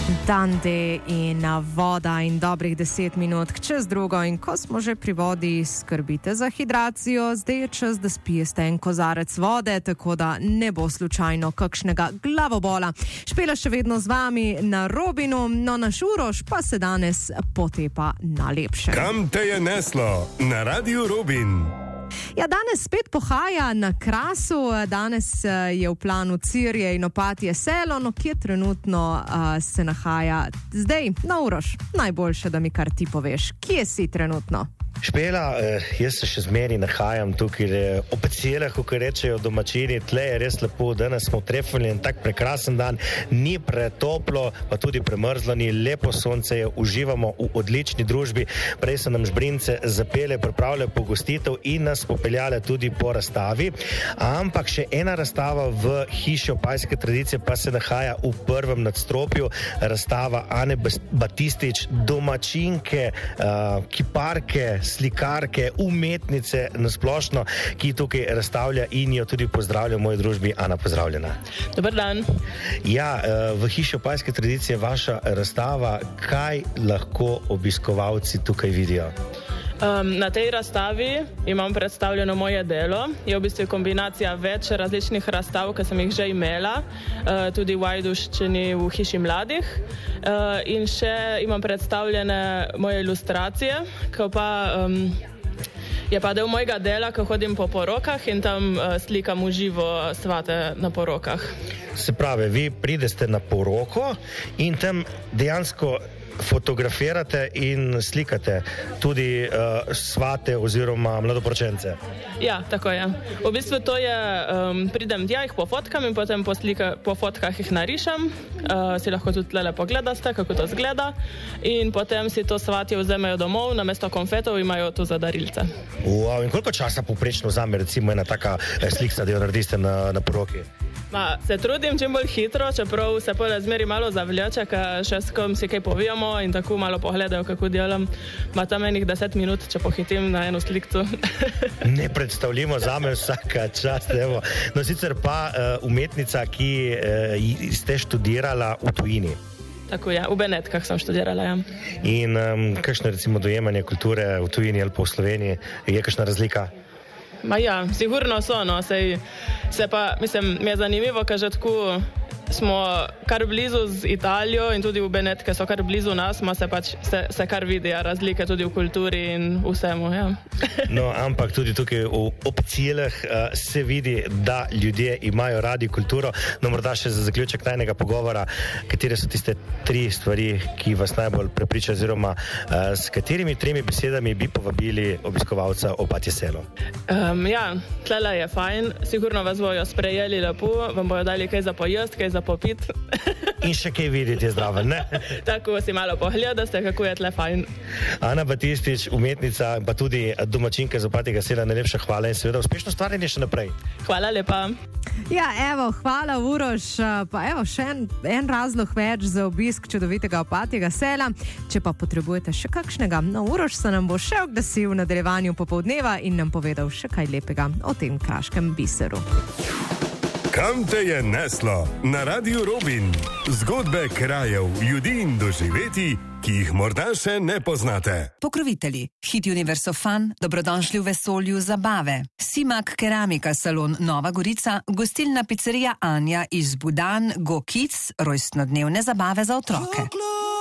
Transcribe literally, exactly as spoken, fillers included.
Dante in voda in dobrih deset minut čez drugo, in ko smo že pri vodi, skrbite za hidracijo, zdaj je čas, da spijeste en kozarec vode, tako da ne bo slučajno kakšnega glavobola. Špela še vedno z vami na Robinu, no naš Uroš pa se danes potepa na lepše. Kam te je neslo? Na Radiu Robin. Ja, danes spet pohaja na Krasu, danes je v planu Cirje in Opatje selo, no kje trenutno uh, se nahaja zdaj? No, Uroš, najboljše, da mi kar ti poveš, kje si trenutno? Špela, jaz se še zmeri nahajam tukaj ob celah, kako rečejo domačini, tle je res lepo, danes smo trefili en tak prekrasen dan, ni pretoplo, pa tudi premrzlo, ni lepo sonce je, uživamo v odlični družbi, prej so nam žbrince zapele, pripravljale pogostitev in nas popeljale tudi po razstavi, ampak še ena razstava v hiši opatske tradicije pa se nahaja v prvem nadstropju, razstava Ane Batistič, domačinke, uh, kiparke, slikarke, umetnice nasplošno, ki tukaj razstavlja in jo tudi pozdravlja v moji družbi. Ana, pozdravljena. Dobar dan. Ja, v hiši opatske tradicije vaša razstava, kaj lahko obiskovalci tukaj vidijo? Um, na tej razstavi imam predstavljeno moje delo. Je v bistvu kombinacija več različnih razstav, ki sem jih že imela, uh, tudi v Ajdovščini v hiši mladih. Uh, in še imam predstavljene moje ilustracije, ko pa um, je pa del mojega dela, ko hodim po porokah in tam uh, slikam v živo svate na porokah. Se pravi, vi pridete na poroko in tam dejansko fotografirate in slikate tudi uh, svate oziroma mladoporočence. Ja, tako je. V bistvu to je, um, pridem tja, jih pofotkam in potem po, slika, po fotkah jih narišem, uh, si lahko tudi tlele pogledaste, kako to zgleda, in potem si to svatje vzamejo domov, namesto konfetov imajo tu za darilce. Wow, in koliko časa poprečno vzame recimo ena taka slikca, da jo naredite na, na poroki? Ma, se trudim čim bolj hitro, čeprav se pole zmeri malo zavljače, ker še s kom si kaj povijamo in tako malo pogledajo, kako delam. Ma tam enih deset minut, če pohitim na eno slikcu. Ne predstavljamo zame vsaka čast, evo. No, sicer pa uh, umetnica, ki uh, ste študirala v tujini. Tako je, v Benetkah sem študirala, ja. In um, kakšno recimo dojemanje kulture v tujini ali po Sloveniji, je kakšna razlika? Ma ja, sigurno so, no, sej, se pa, mislim, mi je zanimivo, ker že tako smo kar blizu z Italijo in tudi v Benetke so kar blizu nas, ma se pač se, se kar vidi razlike tudi v kulturi in vsemu, ja. No, ampak tudi tukaj v Opcijah uh, se vidi, da ljudje imajo radi kulturo. No, morda še za zaključek najnega pogovora, katere so tiste tri stvari, ki vas najbolj prepričajo, oziroma uh, s katerimi tremi besedami bi povabili obiskovalca Opatje selo? Um, ja, tlele je fajn, sigurno vas bojo sprejeli lepo, vam bojo dali kaj za pojest, kaj za popit. In še kaj videti je zdravo, ne? Tako si malo pogledaste, kako je tle fajn. Ana Batistič, umetnica, pa tudi domačinka z Opatjega sela, najlepša hvala in seveda uspešno stvarjenje še naprej. Hvala lepa. Ja, evo, hvala Uroš, pa evo še en, en razlog več za obisk čudovitega Opatjega sela. Če pa potrebujete še kakšnega, no, Uroš se nam bo še oglasil v nadaljevanju popoldneva in nam povedal še kaj lepega o tem kraškem biseru. Kam te je neslo? Na Radiu Robin. Zgodbe krajev, ljudi in doživetij, ki jih morda še ne poznate. Pokrovitelji. Hit Universofan, dobrodošli v vesolju zabave. Simak Keramika salon Nova Gorica, gostilna pizzerija Anja iz Budan, Go Kids, rojstnodnevne zabave za otroke.